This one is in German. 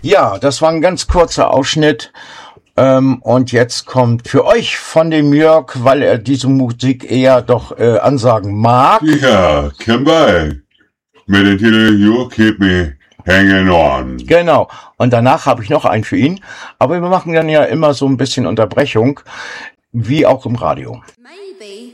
Ja, das war ein ganz kurzer Ausschnitt. Und jetzt kommt für euch von dem Jörg, weil er diese Musik eher doch ansagen mag. Ja, Kimberly. Mit dem Titel You Keep Me Hanging On. Genau. Und danach habe ich noch einen für ihn. Aber wir machen dann ja immer so ein bisschen Unterbrechung, wie auch im Radio. Maybe